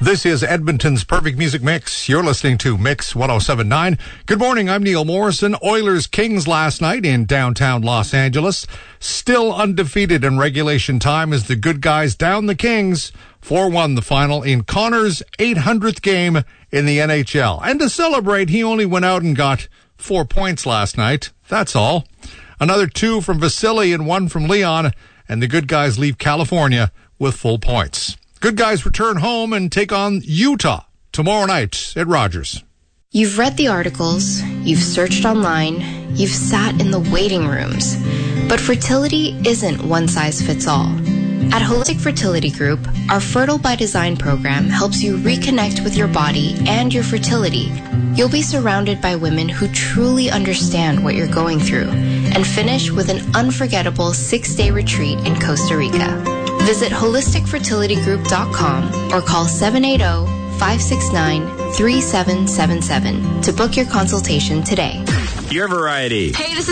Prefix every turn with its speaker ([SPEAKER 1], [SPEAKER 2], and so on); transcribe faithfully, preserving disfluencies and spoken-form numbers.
[SPEAKER 1] This is Edmonton's Perfect Music Mix. You're listening to Mix one oh seven point nine. Good morning, I'm Neil Morrison. Oilers-Kings last night in downtown Los Angeles. Still undefeated in regulation time as the good guys down the Kings. four one the final in Connor's eight hundredth game in the N H L. And to celebrate, he only went out and got four points last night. That's all. Another two from Vasily and one from Leon. And the good guys leave California with full points. Good guys return home and take on Utah tomorrow night at Rogers.
[SPEAKER 2] You've read the articles, you've searched online, you've sat in the waiting rooms. But fertility isn't one size fits all. At Holistic Fertility Group, our Fertile by Design program helps you reconnect with your body and your fertility. You'll be surrounded by women who truly understand what you're going through and finish with an unforgettable six-day retreat in Costa Rica. Visit holistic fertility group dot com or call seven eight zero, five six nine, three seven seven seven to book your consultation today.
[SPEAKER 3] Your variety.
[SPEAKER 4] Hey, this is